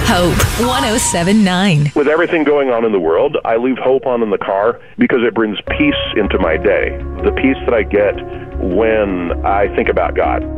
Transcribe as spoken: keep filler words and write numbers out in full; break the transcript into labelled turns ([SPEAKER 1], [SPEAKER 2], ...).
[SPEAKER 1] Hope one oh seven point nine.
[SPEAKER 2] With everything going on in the world, I leave Hope on in the car because it brings peace into my day. The peace that I get when I think about God.